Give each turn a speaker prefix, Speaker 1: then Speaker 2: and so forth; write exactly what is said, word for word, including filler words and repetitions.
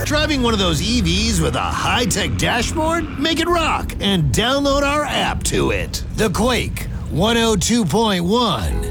Speaker 1: Driving one of those E Vs with a high-tech dashboard? Make it rock and download our app to it. The Quake one oh two point one.